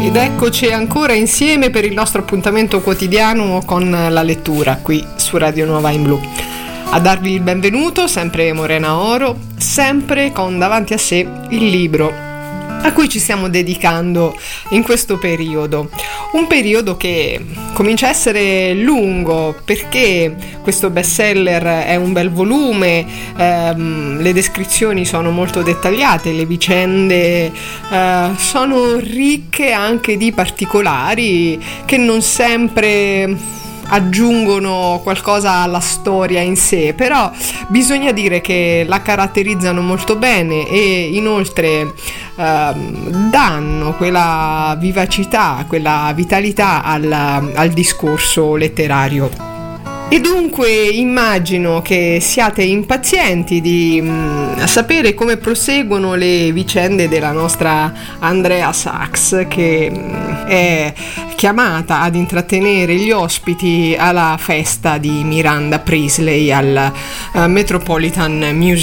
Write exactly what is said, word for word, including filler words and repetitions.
Ed eccoci ancora insieme per il nostro appuntamento quotidiano con la lettura qui su Radio Nuova in Blu. A darvi il benvenuto, sempre Morena Oro, sempre con davanti a sé il libro a cui ci stiamo dedicando in questo periodo. Un periodo che comincia a essere lungo perché questo bestseller è un bel volume, ehm, le descrizioni sono molto dettagliate, le vicende eh, sono ricche anche di particolari che non sempre aggiungono qualcosa alla storia in sé, però bisogna dire che la caratterizzano molto bene e inoltre ehm, danno quella vivacità, quella vitalità al, al discorso letterario. E dunque immagino che siate impazienti di mh, sapere come proseguono le vicende della nostra Andrea Sachs, che mh, è chiamata ad intrattenere gli ospiti alla festa di Miranda Priestly al uh, Metropolitan Museum.